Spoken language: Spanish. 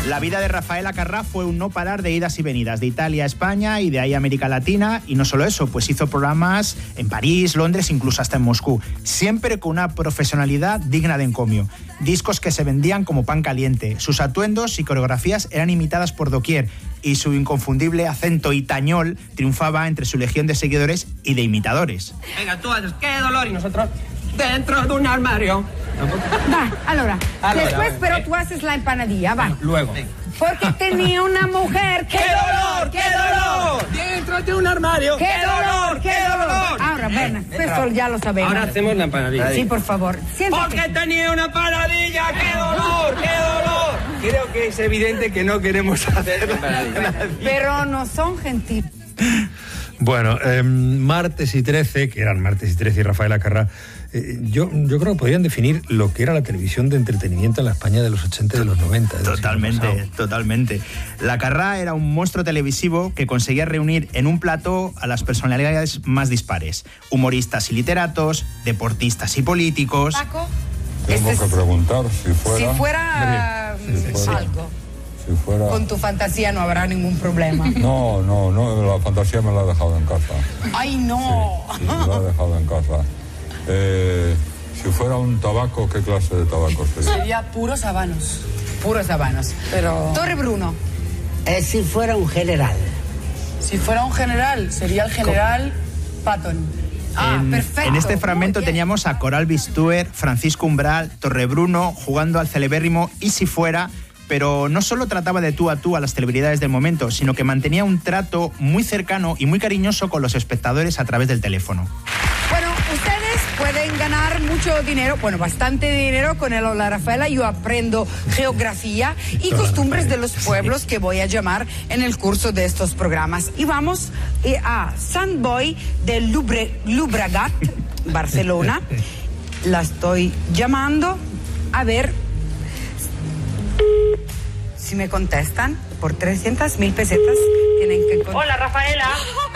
La vida de Rafaela Carrà fue un no parar de idas y venidas, de Italia a España y de ahí a América Latina, y no solo eso, pues hizo programas en París, Londres, incluso hasta en Moscú, siempre con una profesionalidad digna de encomio. Discos que se vendían como pan caliente, sus atuendos y coreografías eran imitadas por doquier, y su inconfundible acento itañol triunfaba entre su legión de seguidores y de imitadores. Venga, tú haces qué dolor y nosotros dentro de un armario. Va, allora después, pero tú haces la empanadilla, va. Luego. Porque tenía una mujer. ¡Qué dolor! ¡Qué dolor! Dentro de un armario. ¡Qué dolor! ¡Qué dolor! Ahora, ven, esto ya lo sabemos. Ahora hacemos la empanadilla. Sí, por favor. Siéntate. Porque tenía una empanadilla. ¡Qué dolor! ¡Qué dolor! Creo que es evidente que no queremos hacer la empanadilla. Pero no son gentiles. Bueno, Martes y 13, que eran Martes y 13 y Rafaela Carrà, yo creo que podrían definir lo que era la televisión de entretenimiento en la España de los 80 y de los 90. Totalmente. La Carrà era un monstruo televisivo que conseguía reunir en un plató a las personalidades más dispares. Humoristas y literatos, deportistas y políticos. Paco, Tengo que preguntar si fuera algo. Si fuera... Con tu fantasía no habrá ningún problema. No, la fantasía me la he dejado en casa. ¡Ay, no! Sí, me la he dejado en casa. Si fuera un tabaco, ¿qué clase de tabaco sería? Sería puros habanos. Puros habanos. Pero... Torre Bruno. Si fuera un general. Si fuera un general, sería el general Patton. Perfecto. En este fragmento teníamos a Coral Bistuer, Francisco Umbral, Torrebruno jugando al celebérrimo Y si fuera, pero no solo trataba de tú a tú a las celebridades del momento, sino que mantenía un trato muy cercano y muy cariñoso con los espectadores a través del teléfono. Bueno, ustedes pueden ganar mucho dinero, bueno, bastante dinero con el Hola Rafaela. Yo aprendo geografía y costumbres de los pueblos que voy a llamar en el curso de estos programas. Y vamos a Sant Boi de Llobregat, Barcelona. La estoy llamando a ver si me contestan. Por 300.000 pesetas tienen que... Hola, Rafaela.